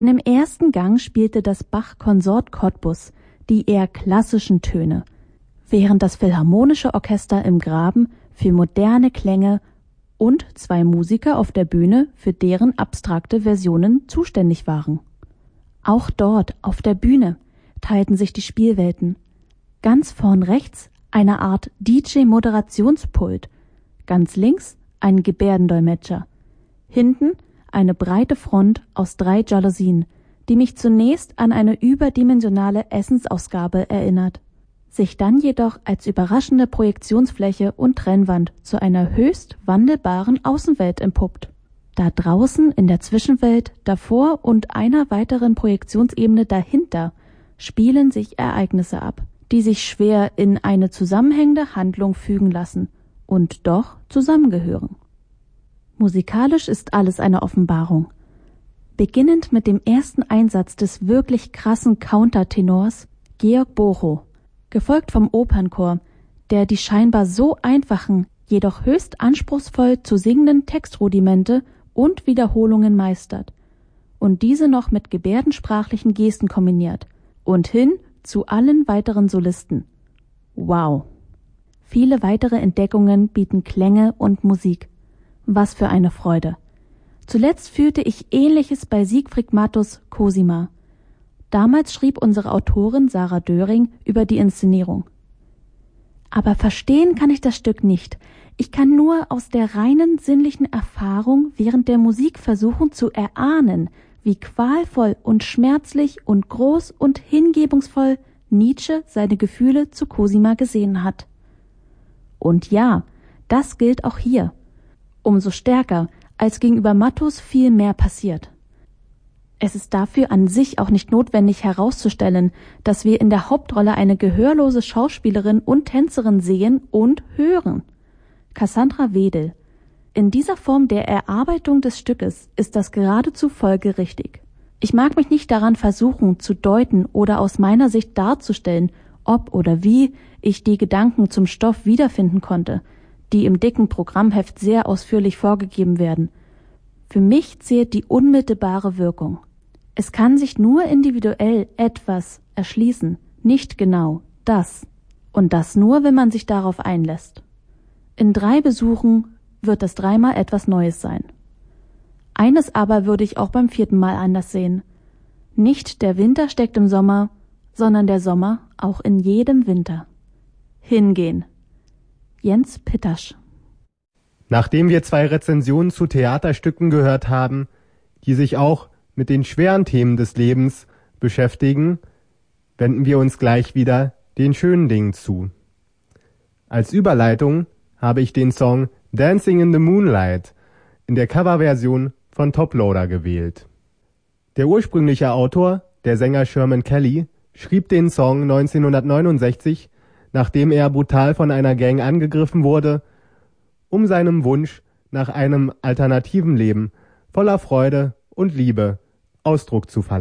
Im ersten Gang spielte das Bach-Konsort Cottbus die eher klassischen Töne, während das Philharmonische Orchester im Graben für moderne Klänge und 2 Musiker auf der Bühne für deren abstrakte Versionen zuständig waren. Auch dort, auf der Bühne, teilten sich die Spielwelten. Ganz vorn rechts eine Art DJ-Moderationspult, ganz links ein Gebärdendolmetscher, hinten eine breite Front aus 3 Jalousien, die mich zunächst an eine überdimensionale Essensausgabe erinnert, sich dann jedoch als überraschende Projektionsfläche und Trennwand zu einer höchst wandelbaren Außenwelt entpuppt. Da draußen in der Zwischenwelt, davor und einer weiteren Projektionsebene dahinter spielen sich Ereignisse ab, die sich schwer in eine zusammenhängende Handlung fügen lassen und doch zusammengehören. Musikalisch ist alles eine Offenbarung. Beginnend mit dem ersten Einsatz des wirklich krassen Countertenors Georg Bochow, gefolgt vom Opernchor, der die scheinbar so einfachen, jedoch höchst anspruchsvoll zu singenden Textrudimente und Wiederholungen meistert und diese noch mit gebärdensprachlichen Gesten kombiniert und hin zu allen weiteren Solisten. Wow! Viele weitere Entdeckungen bieten Klänge und Musik. Was für eine Freude! Zuletzt fühlte ich Ähnliches bei Siegfried Matthus Cosima. Damals schrieb unsere Autorin Sarah Döring über die Inszenierung. Aber verstehen kann ich das Stück nicht. Ich kann nur aus der reinen sinnlichen Erfahrung während der Musik versuchen zu erahnen, wie qualvoll und schmerzlich und groß und hingebungsvoll Nietzsche seine Gefühle zu Cosima gesehen hat. Und ja, das gilt auch hier. Umso stärker, als gegenüber Matthus viel mehr passiert. Es ist dafür an sich auch nicht notwendig herauszustellen, dass wir in der Hauptrolle eine gehörlose Schauspielerin und Tänzerin sehen und hören. Cassandra Wedel. In dieser Form der Erarbeitung des Stückes ist das geradezu folgerichtig. Ich mag mich nicht daran versuchen, zu deuten oder aus meiner Sicht darzustellen, ob oder wie ich die Gedanken zum Stoff wiederfinden konnte, die im dicken Programmheft sehr ausführlich vorgegeben werden. Für mich zählt die unmittelbare Wirkung. Es kann sich nur individuell etwas erschließen, nicht genau das. Und das nur, wenn man sich darauf einlässt. In 3 Besuchen wird es 3-mal etwas Neues sein. Eines aber würde ich auch beim 4. Mal anders sehen. Nicht der Winter steckt im Sommer, sondern der Sommer auch in jedem Winter. Hingehen. Jens Pittasch. Nachdem wir 2 Rezensionen zu Theaterstücken gehört haben, die sich auch mit den schweren Themen des Lebens beschäftigen, wenden wir uns gleich wieder den schönen Dingen zu. Als Überleitung habe ich den Song Dancing in the Moonlight in der Coverversion von Toploader gewählt. Der ursprüngliche Autor, der Sänger Sherman Kelly, schrieb den Song 1969, nachdem er brutal von einer Gang angegriffen wurde, um seinem Wunsch nach einem alternativen Leben voller Freude und Liebe Ausdruck zu verleihen.